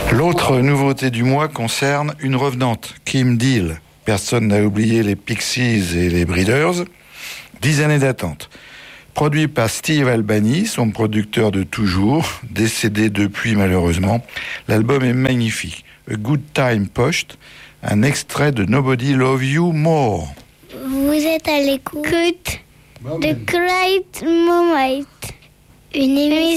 L'autre nouveauté du mois concerne une revenante, Kim Deal. Personne n'a oublié les Pixies et les Breeders. 10 années d'attente. Produit par Steve Albini, son producteur de toujours, décédé depuis malheureusement. L'album est magnifique. A Good Time Post, un extrait de Nobody Love You More. Vous êtes à l'écoute de Great Moment, une émission